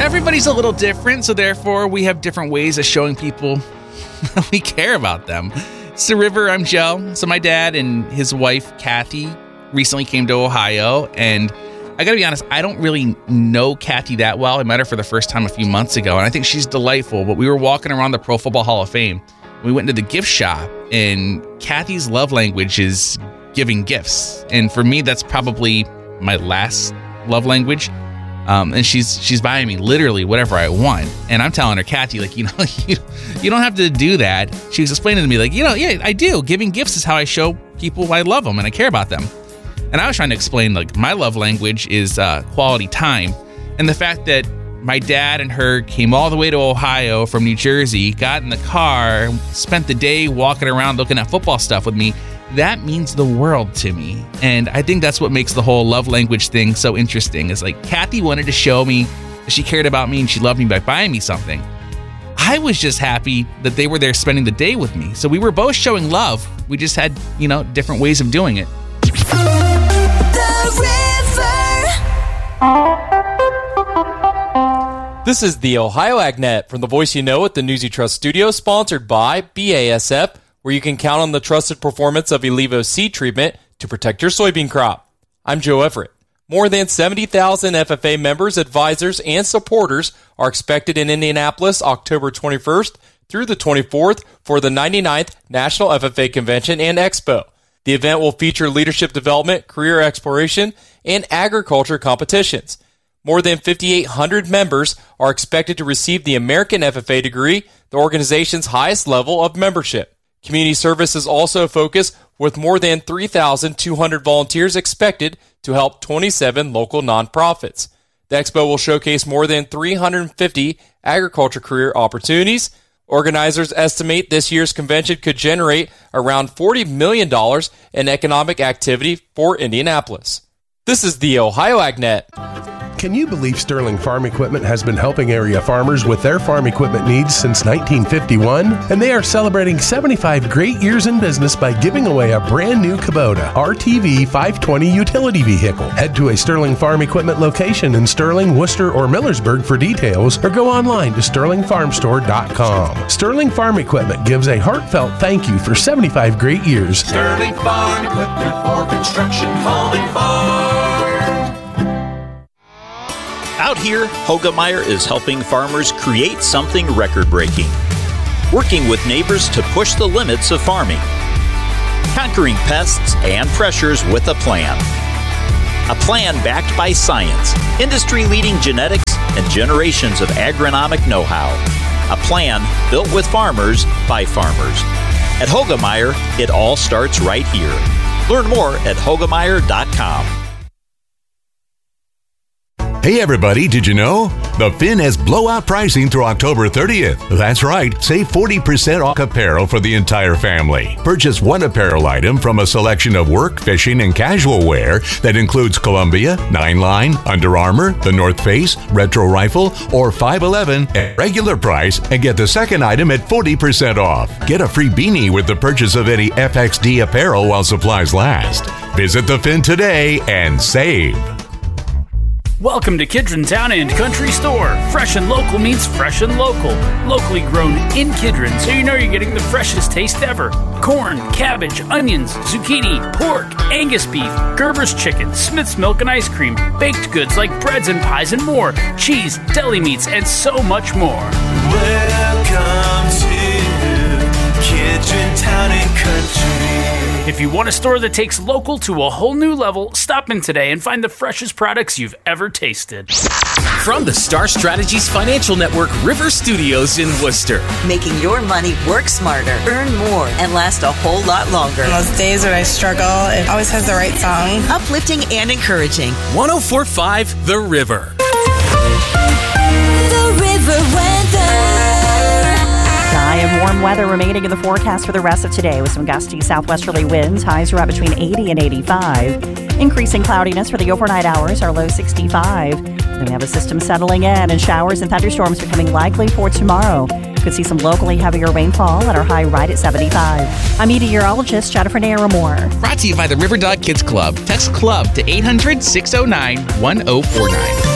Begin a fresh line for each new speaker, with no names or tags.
everybody's a little different, so therefore we have different ways of showing people we care about them. It's The River, I'm Joe. So my dad and his wife, Kathy, recently came to Ohio, and I gotta be honest, I don't really know Kathy that well. I met her for the first time a few months ago, and I think she's delightful, but we were walking around the Pro Football Hall of Fame. We went into the gift shop, and Kathy's love language is giving gifts. And for me, that's probably my last love language. And she's buying me literally whatever I want. And I'm telling her, Kathy, like, you don't have to do that. She was explaining to me, like, yeah, I do. Giving gifts is how I show people I love them and I care about them. And I was trying to explain, like, my love language is quality time. And the fact that my dad and her came all the way to Ohio from New Jersey, got in the car, spent the day walking around looking at football stuff with me, that means the world to me. And I think that's what makes the whole love language thing so interesting. Is like, Kathy wanted to show me that she cared about me and she loved me by buying me something. I was just happy that they were there spending the day with me. So we were both showing love. We just had, different ways of doing it.
The River.
This is the Ohio AgNet from the Voice You Know at the News You Trust studio, sponsored by BASF, where you can count on the trusted performance of Elevo seed treatment to protect your soybean crop. I'm Joe Everett. More than 70,000 FFA members, advisors, and supporters are expected in Indianapolis October 21st through the 24th for the 99th National FFA Convention and Expo. The event will feature leadership development, career exploration, and agriculture competitions. More than 5,800 members are expected to receive the American FFA degree, the organization's highest level of membership. Community service is also a focus, with more than 3,200 volunteers expected to help 27 local nonprofits. The expo will showcase more than 350 agriculture career opportunities. Organizers estimate this year's convention could generate around $40 million in economic activity for Indianapolis. This is the Ohio AgNet.
Can you believe Sterling Farm Equipment has been helping area farmers with their farm equipment needs since 1951? And they are celebrating 75 great years in business by giving away a brand new Kubota RTV 520 utility vehicle. Head to a Sterling Farm Equipment location in Sterling, Worcester, or Millersburg for details, or go online to sterlingfarmstore.com. Sterling Farm Equipment gives a heartfelt thank you for 75 great years.
Sterling Farm Equipment for construction, home, and farm.
Out here, Hoegemeyer is helping farmers create something record-breaking, working with neighbors to push the limits of farming, conquering pests and pressures with a plan. A plan backed by science, industry-leading genetics, and generations of agronomic know-how. A plan built with farmers by farmers. At Hoegemeyer, it all starts right here. Learn more at Hoegemeyer.com.
Hey everybody, did you know? The Finn has blowout pricing through October 30th. That's right, save 40% off apparel for the entire family. Purchase one apparel item from a selection of work, fishing, and casual wear that includes Columbia, 9-Line, Under Armour, The North Face, Retro Rifle, or 511 at regular price and get the second item at 40% off. Get a free beanie with the purchase of any FXD apparel while supplies last. Visit the Finn today and save.
Welcome to Kidron Town and Country Store. Fresh and local means fresh and local. Locally grown in Kidron, so you know you're getting the freshest taste ever. Corn, cabbage, onions, zucchini, pork, Angus beef, Gerber's chicken, Smith's milk and ice cream, baked goods like breads and pies and more, cheese, deli meats, and so much more.
Welcome to Kidron Town and Country.
If you want a store that takes local to a whole new level, stop in today and find the freshest products you've ever tasted.
From the Star Strategies Financial Network River Studios in Worcester.
Making your money work smarter, earn more, and last a whole lot longer.
On those days when I struggle, it always has the right song.
Uplifting and encouraging.
104.5 The River.
The River weather.
Dry and warm weather remaining in the forecast for the rest of today with some gusty southwesterly winds. Highs are up between 80 and 85. Increasing cloudiness for the overnight hours, our low 65. We have a system settling in, and showers and thunderstorms becoming likely for tomorrow. Could see some locally heavier rainfall at our high right at 75. I'm meteorologist Jennifer Naramore.
Brought to you by the River Dog Kids Club. Text CLUB to 800-609-1049.